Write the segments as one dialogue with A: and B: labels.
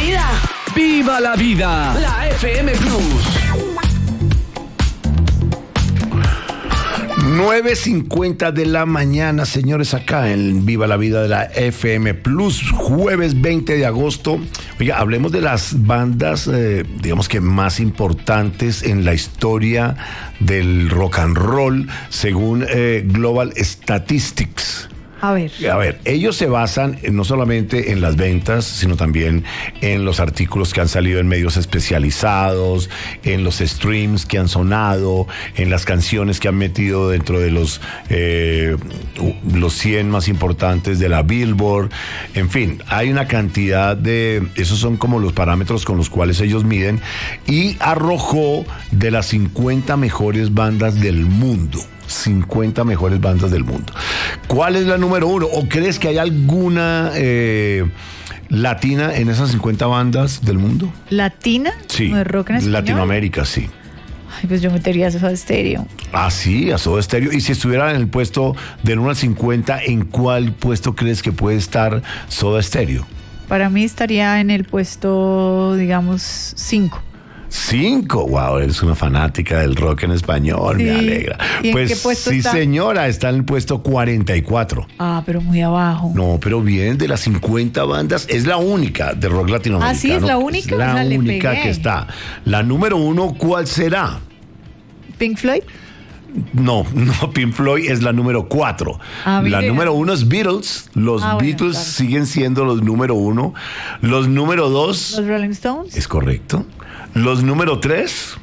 A: vida.
B: ¡Viva la vida!
A: La FM Plus.
C: 9:50 de la mañana, señores, acá en Viva la Vida de la FM Plus, jueves 20 de agosto. Oiga, hablemos de las bandas, digamos que más importantes en la historia del rock and roll, según Global Statistics.
D: A ver,
C: ellos se basan no solamente en las ventas, sino también en los artículos que han salido en medios especializados, en los streams que han sonado, en las canciones que han metido dentro de los 100 más importantes de la Billboard. En fin, hay una cantidad de... Esos son como los parámetros con los cuales ellos miden, y arrojó de las 50 mejores bandas del mundo. 50 mejores bandas del mundo. ¿Cuál es la número uno? ¿O crees que hay alguna latina en esas 50 bandas del mundo?
D: ¿latina?
C: Sí.
D: ¿No de rock en español?
C: Latinoamérica, sí.
D: Ay, pues yo metería eso a Stereo.
C: Ah, sí, a Soda Stereo. Y si estuviera en el puesto del 1 al 50, ¿en cuál puesto crees que puede estar Soda Stereo?
D: Para mí estaría en el puesto, digamos, 5.
C: 5, wow, eres una fanática del rock en español,
D: Sí.
C: me alegra.
D: ¿Y en
C: Pues
D: qué puesto
C: sí,
D: está?
C: señora, está en el puesto 44.
D: Ah, pero muy abajo.
C: No, pero bien, de las 50 bandas, es la única de rock latinoamericano.
D: Ah, sí, es la única.
C: Es la
D: Le
C: única
D: pegué.
C: que está. La número uno, ¿cuál será?
D: ¿Pink Floyd?
C: No, Pink Floyd es la número 4.
D: Ah,
C: La
D: mire.
C: número 1 es Beatles. Los
D: Ah, bueno,
C: Beatles
D: claro.
C: siguen siendo los número 1. Los número 2,
D: ¿Los Rolling Stones?
C: es correcto. Los número 3,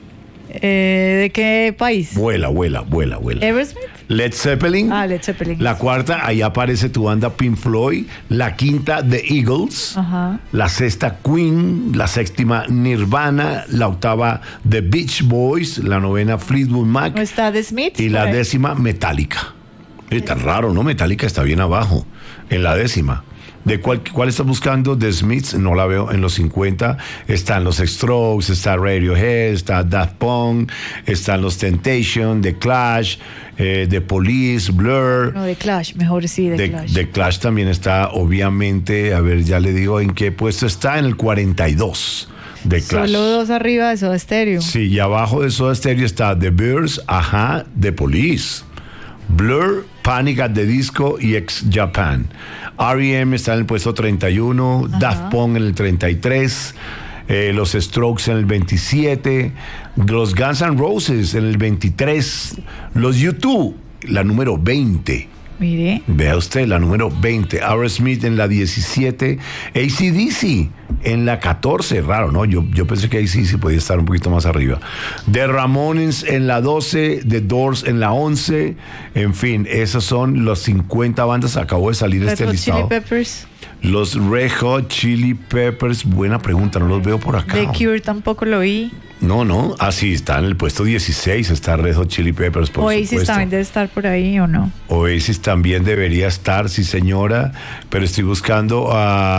D: ¿De qué país?
C: vuela.
D: ¿Eversmith?
C: Led Zeppelin.
D: Ah, Led Zeppelin.
C: La cuarta, ahí aparece tu banda Pink Floyd. La quinta, The Eagles.
D: Ajá.
C: La sexta, Queen. La séptima, Nirvana. La octava, The Beach Boys. La novena, Fleetwood Mac.
D: ¿No está The Smiths?
C: Y la
D: Por ahí.
C: décima, Metallica. Es tan raro, ¿no? Metallica está bien abajo, en la décima. ¿De cuál estás buscando? The Smiths, no la veo en los 50. Están los Strokes, está Radiohead, está Daft Punk, están los Temptation, The Clash, The Police, Blur.
D: No, de Clash, mejor sí, de Clash.
C: The Clash también está, obviamente, a ver, ya le digo en qué puesto está, en el 42. The Clash.
D: Solo 2 arriba de Soda Stereo.
C: Sí, y abajo de Soda Stereo está The Bears, Ajá, The Police, Blur, Panic at the Disco y Ex-Japan. R.E.M. está en el puesto 31, Daft Punk en el 33, los Strokes en el 27, los Guns N' Roses en el 23, los U2, la número 20.
D: Mire.
C: Vea usted, la número 20, Aerosmith en la 17, AC/DC en la 14, raro, ¿no? Yo pensé que AC/DC podía estar un poquito más arriba. The Ramones en la 12, The Doors en la 11, en fin, esas son las 50 bandas, acabó de salir
D: Red
C: este
D: Hot
C: listado.
D: Chili Peppers.
C: Los Red Hot Chili Peppers, buena pregunta, no los veo por acá.
D: The Cure tampoco lo vi.
C: No, sí, está en el puesto 16, está Red Hot Chili Peppers, por
D: Oasis
C: supuesto.
D: también debe estar por ahí, ¿o no?
C: Oasis también debería estar, sí señora, pero estoy buscando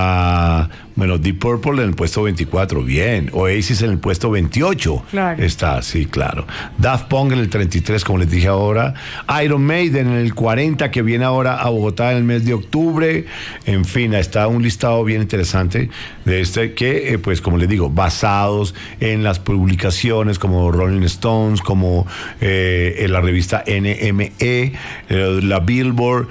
C: a, Deep Purple en el puesto 24, bien. Oasis en el puesto 28,
D: Claro.
C: está, sí, claro. Daft Punk en el 33, como les dije ahora. Iron Maiden en el 40, que viene ahora a Bogotá en el mes de octubre. En fin, está un listado bien interesante de que, pues como les digo, basados en las publicaciones como Rolling Stones, como en la revista NME, la Billboard,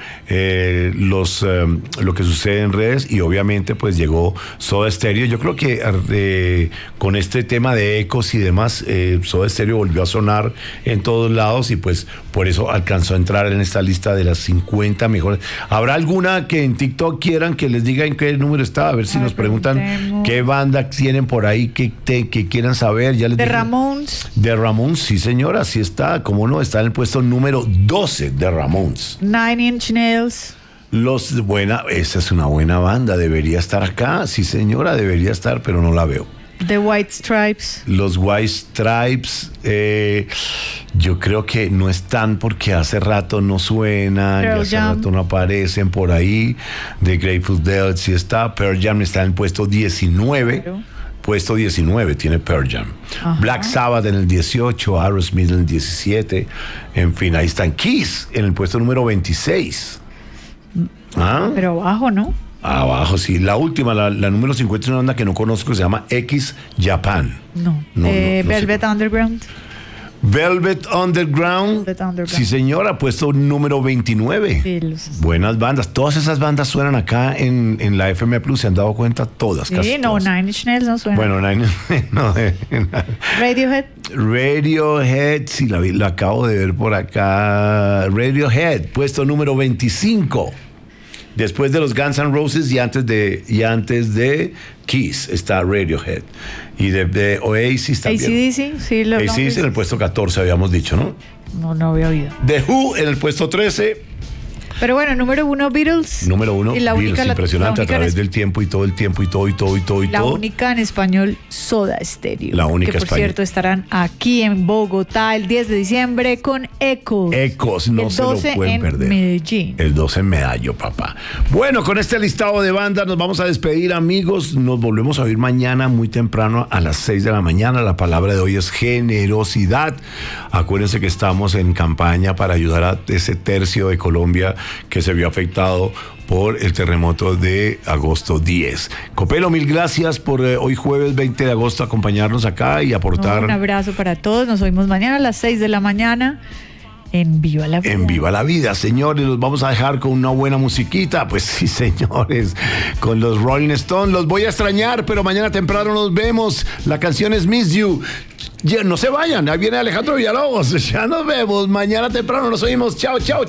C: lo que sucede en redes, y obviamente pues llegó Soda Stereo. Yo creo que con este tema de ecos y demás, Soda Stereo volvió a sonar en todos lados y pues por eso alcanzó a entrar en esta lista de las 50 mejores. ¿Habrá alguna que en TikTok quieran que les diga en qué número está? A ver si nos preguntan
D: preguntemos.
C: qué banda tienen por ahí que quieran saber. Ya les
D: The
C: dije.
D: Ramones.
C: The Ramones, sí señora, sí está, cómo no, está en el puesto número 12 de Ramones.
D: Nine Inch Nails.
C: Esa es una buena banda, debería estar acá, sí señora, debería estar, pero no la veo.
D: The White Stripes.
C: Los White Stripes, yo creo que no están porque hace rato no suenan,
D: Pearl
C: y hace
D: Jam.
C: rato no aparecen por ahí. The Grateful Dead sí está, Pearl Jam está en el puesto 19.
D: Claro.
C: Puesto 19 tiene Pearl Jam.
D: Ajá.
C: Black Sabbath en el 18, Aerosmith en el 17. En fin, ahí están Kiss en el puesto número 26. ¿Ah?
D: Pero abajo, ¿no?
C: Abajo, sí. La última, la número 50, es una banda que no conozco, se llama X Japan.
D: No. Velvet Underground.
C: Velvet Underground.
D: Velvet Underground.
C: Sí, señora, ha puesto número 29.
D: Sí,
C: Buenas bandas. Todas esas bandas suenan acá en la FM Plus. ¿Se han dado cuenta? Todas, casi
D: sí, no,
C: todas.
D: Nine Inch Nails no suena.
C: Bueno, no,
D: Radiohead.
C: Radiohead, sí, la acabo de ver por acá. Radiohead, puesto número 25. Después de los Guns N' Roses y antes de Kiss está Radiohead. Y de Oasis también.
D: AC/DC, sí, lo
C: AC/DC en el puesto 14 habíamos dicho, ¿no?
D: No había oído.
C: The Who en el puesto 13.
D: Pero bueno, número 1 Beatles.
C: Número 1
D: Y la
C: Beatles,
D: única,
C: impresionante
D: la
C: a través del tiempo y todo el tiempo y todo.
D: La única en español, Soda Stereo.
C: La única
D: que por
C: español.
D: cierto estarán aquí en Bogotá el 10 de diciembre con Ecos.
C: Ecos, no
D: el
C: se lo
D: 12
C: pueden
D: en
C: perder.
D: Medellín.
C: El 12 en Medallo, papá. Bueno, con este listado de bandas nos vamos a despedir, amigos. Nos volvemos a oír mañana muy temprano a las 6 de la mañana. La palabra de hoy es generosidad. Acuérdense que estamos en campaña para ayudar a ese tercio de Colombia que se vio afectado por el terremoto de agosto 10. Copelo, mil gracias por hoy jueves 20 de agosto acompañarnos acá y aportar.
D: Un abrazo para todos. Nos oímos mañana a las 6 de la mañana en Viva la Vida.
C: En Viva la Vida, señores. Los vamos a dejar con una buena musiquita. Pues sí, señores. Con los Rolling Stones. Los voy a extrañar, pero mañana temprano nos vemos. La canción es Miss You. Ya, no se vayan. Ahí viene Alejandro Villalobos. Ya nos vemos. Mañana temprano nos oímos. Chao, chao.